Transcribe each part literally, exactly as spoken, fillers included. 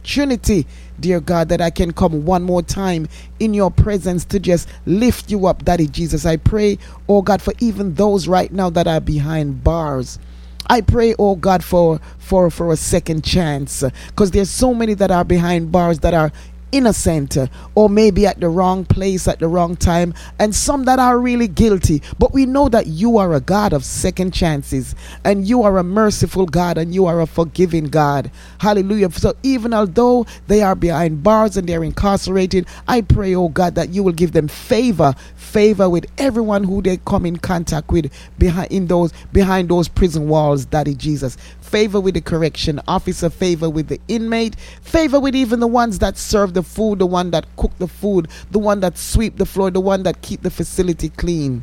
opportunity, dear God, that I can come one more time in your presence to just lift you up, Daddy Jesus. I pray, oh God, for even those right now that are behind bars. I pray, oh God, for for for a second chance, because there's so many that are behind bars that are innocent, uh, or maybe at the wrong place at the wrong time, and some that are really guilty. But we know that you are a God of second chances, and you are a merciful God, and you are a forgiving God. Hallelujah. So even although they are behind bars and they're incarcerated, I pray, oh God, that you will give them favor favor with everyone who they come in contact with behind in those behind those prison walls, Daddy Jesus. Favor with the correction officer, favor with the inmate, favor with even the ones that serve the food, the one that cook the food, the one that sweep the floor, the one that keep the facility clean.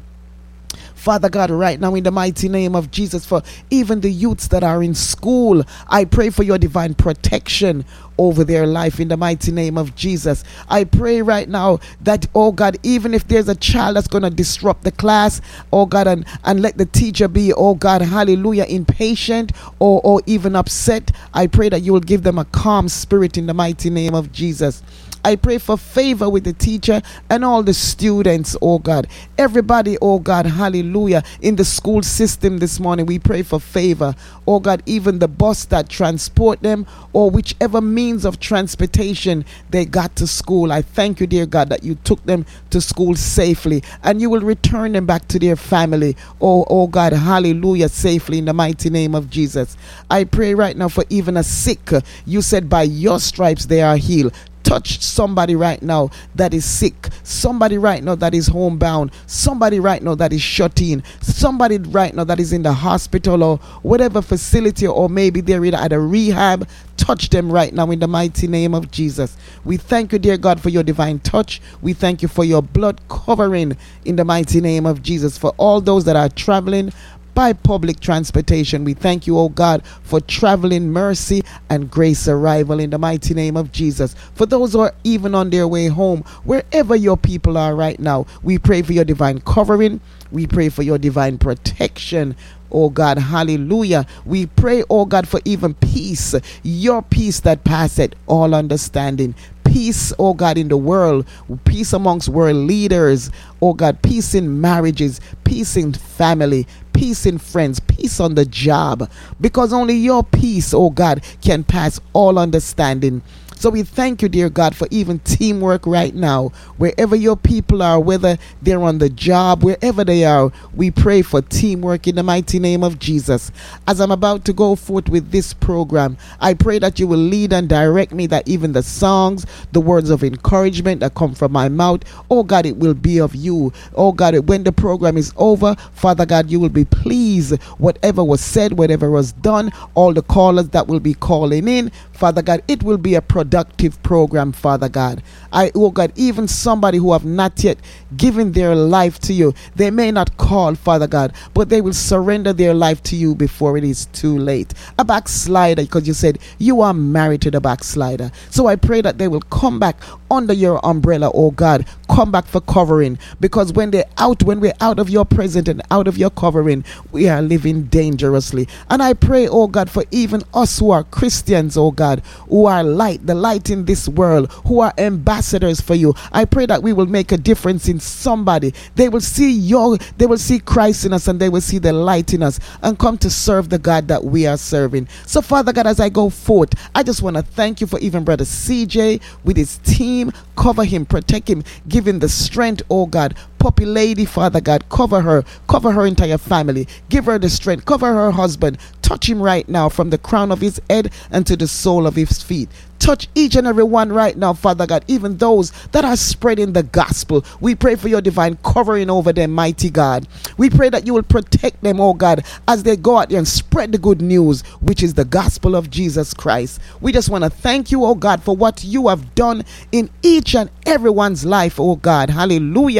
Father God, right now in the mighty name of Jesus, for even the youths that are in school, I pray for your divine protection over their life in the mighty name of Jesus. I pray right now that, oh God, even if there's a child that's going to disrupt the class, oh God, and, and let the teacher be, oh God, hallelujah, impatient or, or even upset, I pray that you will give them a calm spirit in the mighty name of Jesus. I pray for favor with the teacher and all the students, oh God. Everybody, oh God, hallelujah, in the school system this morning, we pray for favor. Oh God, even the bus that transport them or whichever means of transportation they got to school. I thank you, dear God, that you took them to school safely and you will return them back to their family. Oh, oh God, hallelujah, safely in the mighty name of Jesus. I pray right now for even a sick. You said by your stripes they are healed. Touch somebody right now that is sick, somebody right now that is homebound, somebody right now that is shut in, somebody right now that is in the hospital or whatever facility, or maybe they're at a rehab. Touch them right now in the mighty name of Jesus. We thank you, dear God, for your divine touch. We thank you for your blood covering in the mighty name of Jesus. For all those that are traveling by public transportation, we thank you, oh God, for traveling mercy and grace arrival in the mighty name of Jesus. For those who are even on their way home, wherever your people are right now, we pray for your divine covering. We pray for your divine protection. Oh God, hallelujah. We pray, oh God, for even peace, your peace that passeth all understanding. Peace, oh God, in the world, peace amongst world leaders, oh God, peace in marriages, peace in family, peace in friends, peace on the job, because only your peace, oh God, can pass all understanding. So we thank you, dear God, for even teamwork right now. Wherever your people are, whether they're on the job, wherever they are, we pray for teamwork in the mighty name of Jesus. As I'm about to go forth with this program, I pray that you will lead and direct me, that even the songs, the words of encouragement that come from my mouth, oh God, it will be of you. Oh God, when the program is over, Father God, you will be pleased. Whatever was said, whatever was done, all the callers that will be calling in, Father God, it will be a productive program, Father God. I, oh God, even somebody who have not yet given their life to you, they may not call, Father God, but they will surrender their life to you before it is too late. A backslider, because you said you are married to the backslider. So I pray that they will come back under your umbrella, oh God. Come back for covering, because when they're out, when we're out of your presence and out of your covering, we are living dangerously. And I pray, oh God, for even us who are Christians, oh God, who are light, the light in this world, who are ambassadors for you. I pray that we will make a difference in somebody. They will see your, they will see Christ in us, and they will see the light in us and come to serve the God that we are serving. So Father God, as I go forth, I just want to thank you for even Brother C J with his team. Cover him, protect him, give him the strength, oh God. Puppy lady, Father God, cover her, cover her entire family, give her the strength, cover her husband. Touch him right now from the crown of his head and to the sole of his feet. Touch each and every one right now, Father God, even those that are spreading the gospel. We pray for your divine covering over them, mighty God. We pray that you will protect them, oh God, as they go out there and spread the good news, which is the gospel of Jesus Christ. We just want to thank you, oh God, for what you have done in each and everyone's life, oh God. Hallelujah.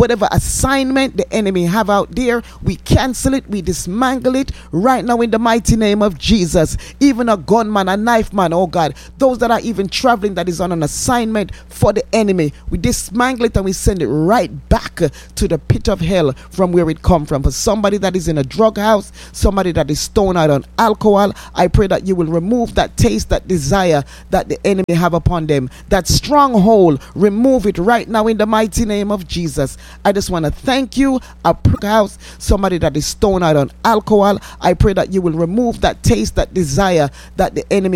Whatever assignment the enemy have out there, we cancel it, we dismantle it right now in the mighty name of Jesus. Even a gunman, a knife man, oh God, those that are even traveling that is on an assignment for the enemy, we dismantle it and we send it right back to the pit of hell from where it come from. For somebody that is in a drug house, somebody that is stoned out on alcohol, I pray that you will remove that taste, that desire that the enemy have upon them, that stronghold, remove it right now in the mighty name of Jesus. I just want to thank you. A house, somebody that is stoned out on alcohol, I pray that you will remove that taste, that desire that the enemy